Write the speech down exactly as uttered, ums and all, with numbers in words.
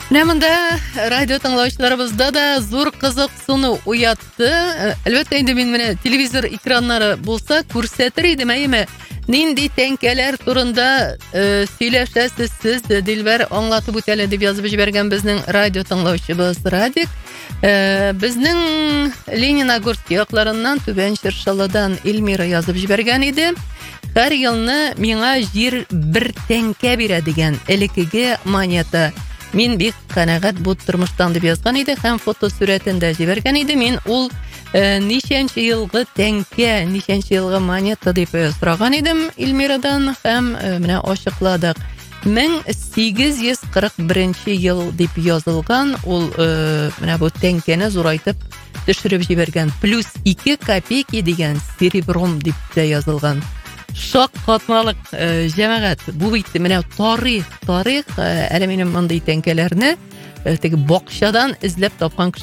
Менә монда радио тыңлаучыларыбызда да зур кызыксыну уятты. Әлбәттә инде мин менә телевизор экраннары булса күрсәтер идем, әйеме? Нинди тәңкәләр турында э, сөйләшәсез сез, Дилбәр аңлатып үтәле дип язып җибәргән безнең радио тыңлаучыбыз Радик. Э, безнең Лениногорск якларыннан Түбән Чыршылыдан Эльмира язып җибәргән иде. Һәр елны миңа җир бер тәңкә бирә дигән элекеге монета. Мин бик канәгать бу тормыштан дип язган иде һәм фото сурәтен дә җибәргән иде. Мин ул э, ничәнче елгы тәңкә, ничәнче елгы монета дип сораган идем Эльмирадан һәм э, менә ачыкладык. мең сигез йөз кырык беренче ел дип язылган. Ул э, менә бу тәңкәне зурайтып төшереп җибәргән. Плюс ике копейки дигән серебром дип тә язылган. Шак катмалык э, җәмәгать. Бу бит менә тарих, тарих. Әле минем мондый тәңкәләрне э, теге бакчадан эзләп тапкан